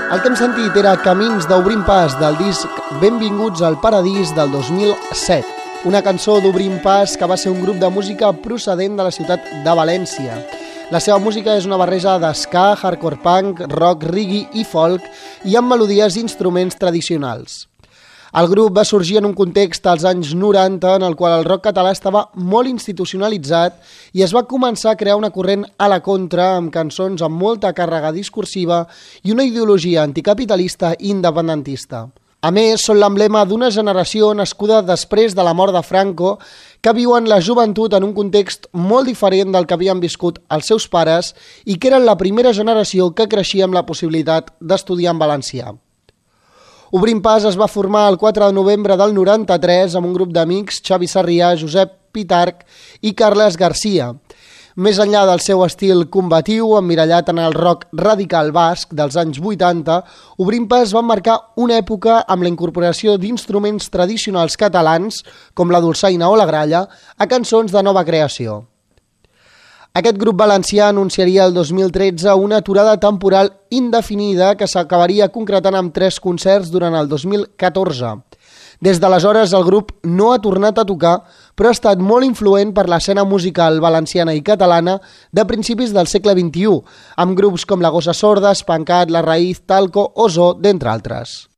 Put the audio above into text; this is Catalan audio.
El que hem sentit era Camins d'Obrim Pas del disc Benvinguts al Paradís del 2007. Una cançó d'Obrim Pas que va ser un grup de música procedent de la ciutat de València. La seva música és una barreja d'ska, hardcore punk, rock, reggae i folk i amb melodies i instruments tradicionals. El grup va sorgir en un context als anys 90 en el qual el rock català estava molt institucionalitzat i es va començar a crear una corrent a la contra amb cançons amb molta càrrega discursiva i una ideologia anticapitalista i independentista. A més, són l'emblema d'una generació nascuda després de la mort de Franco que viuen la joventut en un context molt diferent del que havien viscut els seus pares i que eren la primera generació que creixia amb la possibilitat d'estudiar en valencià. Obrim Pas es va formar el 4 de novembre del 93 amb un grup d'amics, Xavi Sarrià, Josep Pitarch i Carles Garcia. Més enllà del seu estil combatiu, emmirallat en el rock radical basc dels anys 80, Obrim Pas va marcar una època amb la incorporació d'instruments tradicionals catalans, com la dolçaina o la gralla, a cançons de nova creació. Aquest grup valencià anunciaria el 2013 una aturada temporal indefinida que s'acabaria concretant amb 3 concerts durant el 2014. Des d'aleshores el grup no ha tornat a tocar, però ha estat molt influent per l'escena musical valenciana i catalana de principis del segle XXI, amb grups com La Gossa Sorda, Espancat, La Raïz, Talco o Zoo, d'entre altres.